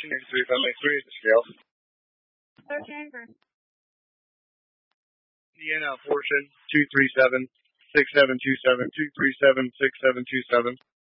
Ocean 83 Family 3 at the scale. Okay. Indiana portion 237-6727, 237-6727.